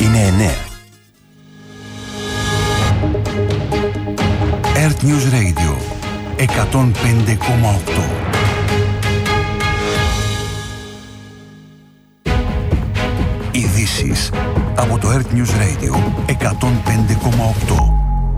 Είναι 9. Earth News Radio 105,8. Ειδήσεις από το Earth News Radio 105,8.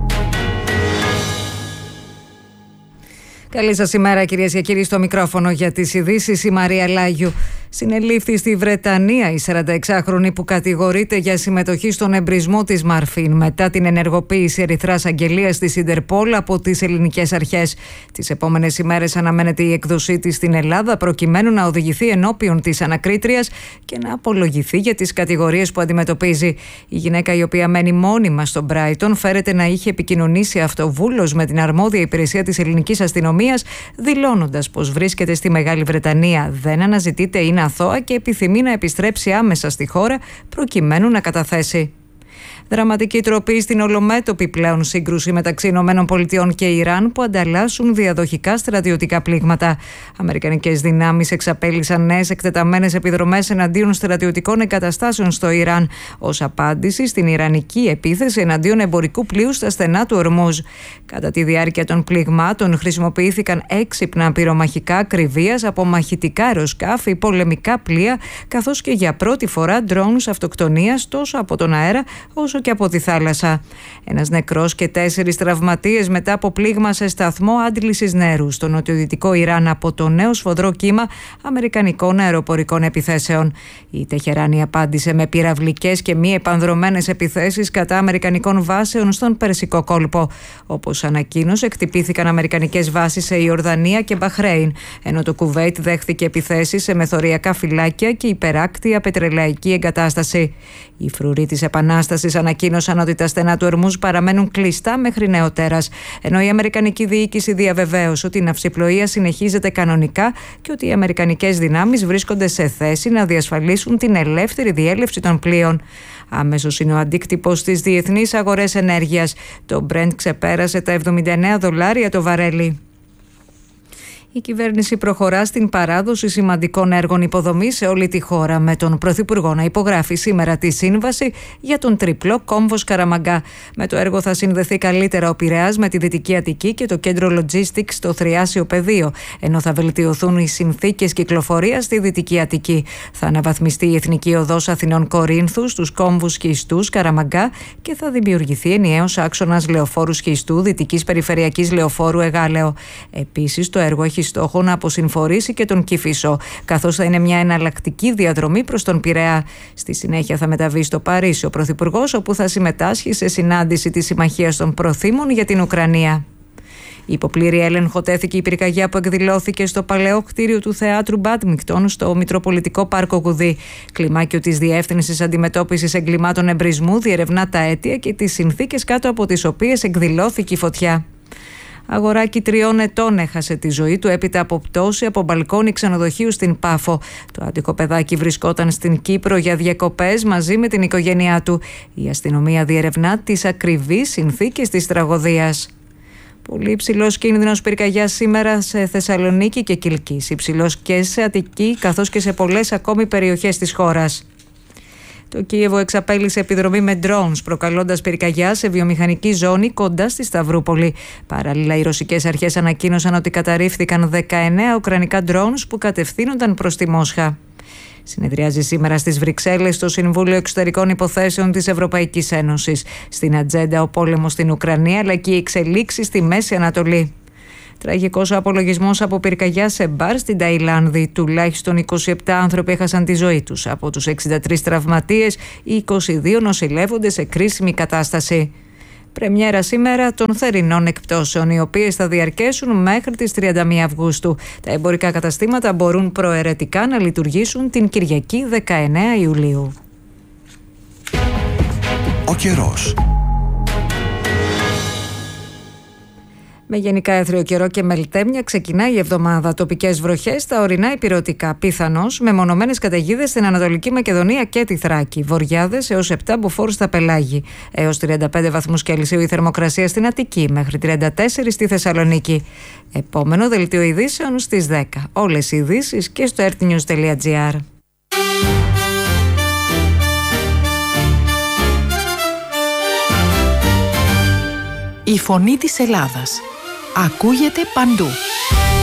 Καλή σας ημέρα, κυρίες και κύριοι. Στο μικρόφωνο για τις ειδήσεις η Μαρία Λάγιου. Συνελήφθη στη Βρετανία η 46χρονη που κατηγορείται για συμμετοχή στον εμπρισμό της Μαρφίν μετά την ενεργοποίηση ερυθράς αγγελίας της Ιντερπόλ από τις ελληνικές αρχές. Τις επόμενες ημέρες αναμένεται η έκδοσή της στην Ελλάδα προκειμένου να οδηγηθεί ενώπιον της ανακρίτριας και να απολογηθεί για τις κατηγορίες που αντιμετωπίζει. Η γυναίκα, η οποία μένει μόνιμα στο Μπράιτον, φέρεται να είχε επικοινωνήσει αυτοβούλος με την αρμόδια υπηρεσία της ελληνικής αστυνομίας, δηλώνοντας πως βρίσκεται στη Μεγάλη Βρετανία, δεν αναζητείται, είναι αθώα και επιθυμεί να επιστρέψει άμεσα στη χώρα προκειμένου να καταθέσει. Δραματική τροπή στην ολομέτωπη πλέον σύγκρουση μεταξύ ΗΠΑ και Ιράν που ανταλλάσσουν διαδοχικά στρατιωτικά πλήγματα. Αμερικανικές δυνάμεις εξαπέλυσαν νέες εκτεταμένες επιδρομές εναντίον στρατιωτικών εγκαταστάσεων στο Ιράν ως απάντηση στην ιρανική επίθεση εναντίον εμπορικού πλοίου στα στενά του Ορμούζ. Κατά τη διάρκεια των πληγμάτων χρησιμοποιήθηκαν έξυπνα πυρομαχικά ακριβίας από μαχητικά αεροσκάφη, πολεμικά πλοία, καθώς και για πρώτη φορά ντρόουνς αυτοκτονίας τόσο από τον αέρα όσο και από τη θάλασσα. Ένας νεκρός και 4 τραυματίες μετά από πλήγμα σε σταθμό άντλησης νερού στο νοτιοδυτικό Ιράν από το νέο σφοδρό κύμα αμερικανικών αεροπορικών επιθέσεων. Η Τεχεράνη απάντησε με πυραυλικές και μη επανδρωμένες επιθέσεις κατά αμερικανικών βάσεων στον Περσικό κόλπο. Όπως ανακοίνωσε, εκτυπήθηκαν αμερικανικές βάσεις σε Ιορδανία και Μπαχρέιν, ενώ το Κουβέιτ δέχθηκε επιθέσεις σε μεθοριακά φυλάκια και υπεράκτια πετρελαϊκή εγκατάσταση. Οι φρουροί της Επανάστασης ανακοίνωσαν ότι τα στενά του Ορμούζ παραμένουν κλειστά μέχρι νεοτέρας, ενώ η αμερικανική διοίκηση διαβεβαίωσε ότι η ναυσιπλοεία συνεχίζεται κανονικά και ότι οι αμερικανικές δυνάμεις βρίσκονται σε θέση να διασφαλίσουν την ελεύθερη διέλευση των πλοίων. Άμεσος είναι ο αντίκτυπος στις διεθνείς αγορές ενέργειας. Το Brent ξεπέρασε τα $79 το βαρέλι. Η κυβέρνηση προχωρά στην παράδοση σημαντικών έργων υποδομής σε όλη τη χώρα, με τον Πρωθυπουργό να υπογράφει σήμερα τη σύμβαση για τον τριπλό κόμβο Καραμαγκά. Με το έργο θα συνδεθεί καλύτερα ο Πειραιάς με τη Δυτική Αττική και το κέντρο logistics στο Θριάσιο Πεδίο, ενώ θα βελτιωθούν οι συνθήκες κυκλοφορίας στη Δυτική Αττική. Θα αναβαθμιστεί η Εθνική Οδός Αθηνών Κορίνθου στους κόμβους Χιστούς Καραμαγκά και θα δημιουργηθεί ενιαίος άξονας λεωφόρου Χιστού Δυτικής Περιφερειακής Λεωφόρου Εγάλεο. Επίσης, το έργο έχει στόχο να αποσυμφορήσει και τον Κηφισό, καθώς θα είναι μια εναλλακτική διαδρομή προς τον Πειραιά. Στη συνέχεια θα μεταβεί στο Παρίσι ο Πρωθυπουργός, όπου θα συμμετάσχει σε συνάντηση της Συμμαχίας των Προθήμων για την Ουκρανία. Υπό πλήρη έλεγχο τέθηκε η πυρκαγιά που εκδηλώθηκε στο παλαιό κτίριο του Θεάτρου Μπάντμικτον στο Μητροπολιτικό Πάρκο Γουδί. Κλιμάκιο της Διεύθυνσης Αντιμετώπισης Εγκλημάτων Εμπρισμού διερευνά τα αίτια και τις συνθήκες κάτω από τις οποίες εκδηλώθηκε η φωτιά. Αγοράκι 3 ετών έχασε τη ζωή του έπειτα από πτώση από μπαλκόνι ξενοδοχείου στην Πάφο. Το άτυχο παιδάκι βρισκόταν στην Κύπρο για διακοπές μαζί με την οικογένειά του. Η αστυνομία διερευνά τις ακριβείς συνθήκες της τραγωδίας. Πολύ υψηλός κίνδυνος πυρκαγιάς σήμερα σε Θεσσαλονίκη και Κιλκής. Υψηλός και σε Αττική καθώς και σε πολλές ακόμη περιοχές της χώρας. Το Κίεβο εξαπέλυσε επιδρομή με drones, προκαλώντας πυρκαγιά σε βιομηχανική ζώνη κοντά στη Σταυρούπολη. Παράλληλα, οι ρωσικές αρχές ανακοίνωσαν ότι καταρρίφθηκαν 19 ουκρανικά drones που κατευθύνονταν προς τη Μόσχα. Συνεδριάζει σήμερα στις Βρυξέλλες το Συμβούλιο Εξωτερικών Υποθέσεων της Ευρωπαϊκής Ένωσης. Στην ατζέντα ο πόλεμος στην Ουκρανία αλλά και οι εξελίξεις στη Μέση Ανατολή. Τραγικός απολογισμός από πυρκαγιά σε μπαρ στην Ταϊλάνδη. Τουλάχιστον 27 άνθρωποι έχασαν τη ζωή τους. Από τους 63 τραυματίες, οι 22 νοσηλεύονται σε κρίσιμη κατάσταση. Πρεμιέρα σήμερα των θερινών εκπτώσεων, οι οποίες θα διαρκέσουν μέχρι τις 31 Αυγούστου. Τα εμπορικά καταστήματα μπορούν προαιρετικά να λειτουργήσουν την Κυριακή 19 Ιουλίου. Ο καιρός. Με γενικά έθριο καιρό και μελτέμια ξεκινάει η εβδομάδα. Τοπικές βροχές στα ορεινά ηπειρωτικά. Πιθανώς με μονομένες καταιγίδες στην Ανατολική Μακεδονία και τη Θράκη. Βοριάδες έως 7 μποφόρ στα Πελάγη. Έως 35 βαθμούς Κελσίου η θερμοκρασία στην Αττική. Μέχρι 34 στη Θεσσαλονίκη. Επόμενο δελτίο ειδήσεων στις 10. Όλες οι ειδήσεις και στο earthnews.gr. Η φωνή της Ελλάδας ακούγεται παντού.